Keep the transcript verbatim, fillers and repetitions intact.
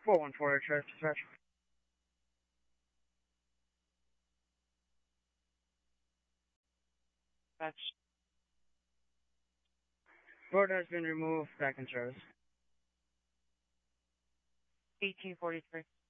four one four, Air Dispatch. That's Board has been removed, back in service. eighteen forty-three.